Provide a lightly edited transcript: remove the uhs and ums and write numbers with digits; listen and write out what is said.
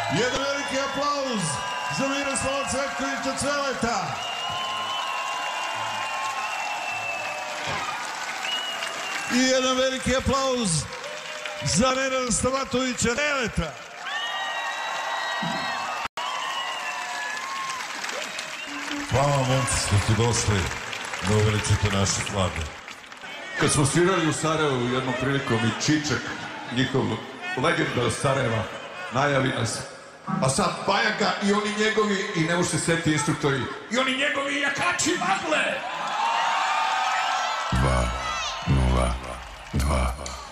Jedan veliki aplauz za Miroslava Cvetkovića Cveleta. I jedan veliki aplauz za Nenada Stamatovića Neleta. Hvala vam, momci, što ste došli da uveličite naše slave. Kad smo svirali u Sarajevu jednom prilikom i Čičak, njihov legenda od Sarajeva, najavi nas. A sad Bajaga i oni njegovi, i ne može se setiti instruktori, i oni njegovi jakači magle! 2, 0, 2.